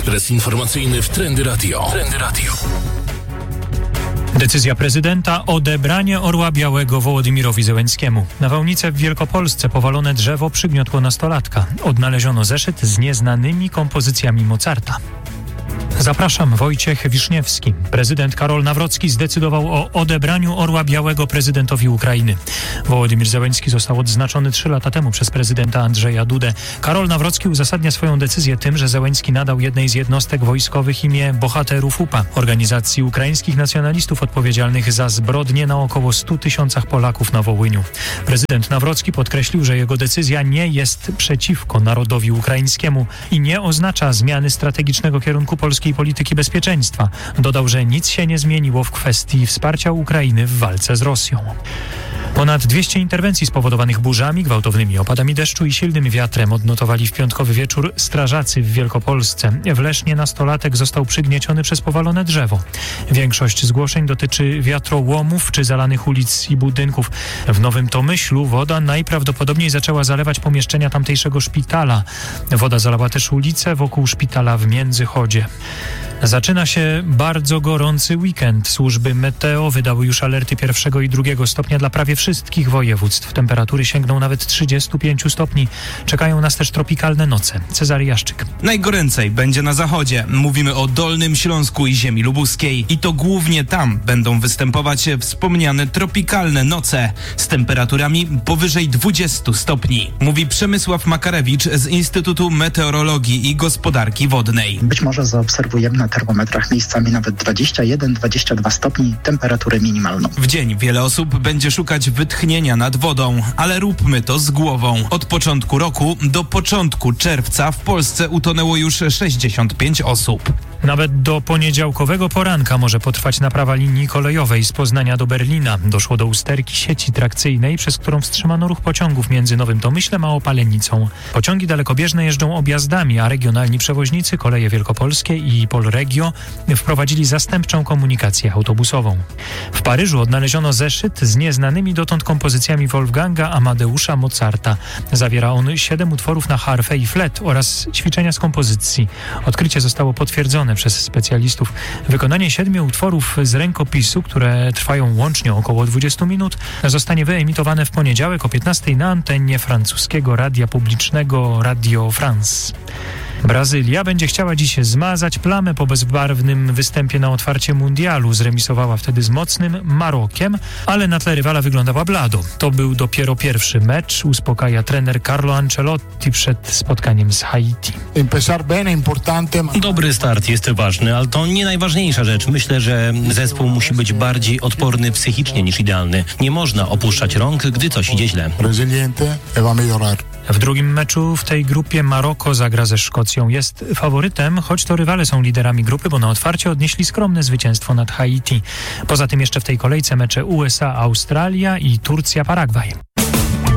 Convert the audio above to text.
Ekspres informacyjny w Trendy Radio. Decyzja prezydenta o odebranie Orła Białego Wołodymyrowi Zełenskiemu. Na Wałnice w Wielkopolsce powalone drzewo przygniotło nastolatka. Odnaleziono zeszyt z nieznanymi kompozycjami Mozarta. Zapraszam, Wojciech Wiszniewski. Prezydent Karol Nawrocki zdecydował o odebraniu Orła Białego prezydentowi Ukrainy. Wołodymyr Zełenski został odznaczony 3 lata temu przez prezydenta Andrzeja Dudę. Karol Nawrocki uzasadnia swoją decyzję tym, że Zełenski nadał jednej z jednostek wojskowych imię Bohaterów UPA, organizacji ukraińskich nacjonalistów odpowiedzialnych za zbrodnie na około 100 tysiącach Polaków na Wołyniu. Prezydent Nawrocki podkreślił, że jego decyzja nie jest przeciwko narodowi ukraińskiemu i nie oznacza zmiany strategicznego kierunku polskiej polityki bezpieczeństwa. Dodał, że nic się nie zmieniło w kwestii wsparcia Ukrainy w walce z Rosją. Ponad 200 interwencji spowodowanych burzami, gwałtownymi opadami deszczu i silnym wiatrem odnotowali w piątkowy wieczór strażacy w Wielkopolsce. W Lesznie nastolatek został przygnieciony przez powalone drzewo. Większość zgłoszeń dotyczy wiatrołomów czy zalanych ulic i budynków. W Nowym Tomyślu woda najprawdopodobniej zaczęła zalewać pomieszczenia tamtejszego szpitala. Woda zalała też ulice wokół szpitala w Międzychodzie. Zaczyna się bardzo gorący weekend. Służby meteo wydały już alerty 1. i 2. stopnia dla prawie wszystkich województw. Temperatury sięgną nawet 35 stopni. Czekają nas też tropikalne noce. Cezary Jaszczyk. Najgoręcej będzie na zachodzie. Mówimy o Dolnym Śląsku i ziemi lubuskiej. I to głównie tam będą występować wspomniane tropikalne noce z temperaturami powyżej 20 stopni. Mówi Przemysław Makarewicz z Instytutu Meteorologii i Gospodarki Wodnej. Być może zaobserwujemy na termometrach miejscami nawet 21-22 stopni temperatury minimalną. W dzień wiele osób będzie szukać wytchnienia nad wodą, ale róbmy to z głową. Od początku roku do początku czerwca w Polsce utonęło już 65 osób. Nawet do poniedziałkowego poranka może potrwać naprawa linii kolejowej z Poznania do Berlina. Doszło do usterki sieci trakcyjnej, przez którą wstrzymano ruch pociągów między Nowym Tomyślem a Opalenicą. Pociągi dalekobieżne jeżdżą objazdami, a regionalni przewoźnicy Koleje Wielkopolskie i Polregio wprowadzili zastępczą komunikację autobusową. W Paryżu odnaleziono zeszyt z nieznanymi dotąd kompozycjami Wolfganga Amadeusza Mozarta. Zawiera on 7 utworów na harfę i flet oraz ćwiczenia z kompozycji. Odkrycie zostało potwierdzone przez specjalistów. Wykonanie 7 utworów z rękopisu, które trwają łącznie około 20 minut, zostanie wyemitowane w poniedziałek o 15 na antenie francuskiego radia publicznego Radio France. Brazylia będzie chciała dziś zmazać plamę po bezbarwnym występie na otwarcie mundialu. Zremisowała wtedy z mocnym Marokiem, ale na tle rywala wyglądała blado. To był dopiero pierwszy mecz, uspokaja trener Carlo Ancelotti przed spotkaniem z Haiti. Dobry start jest ważny, ale to nie najważniejsza rzecz. Myślę, że zespół musi być bardziej odporny psychicznie niż idealny. Nie można opuszczać rąk, gdy coś idzie źle. W drugim meczu w tej grupie Maroko zagra ze Szkocją. Jest faworytem, choć to rywale są liderami grupy, bo na otwarcie odnieśli skromne zwycięstwo nad Haiti. Poza tym jeszcze w tej kolejce mecze USA-Australia i Turcja-Paragwaj.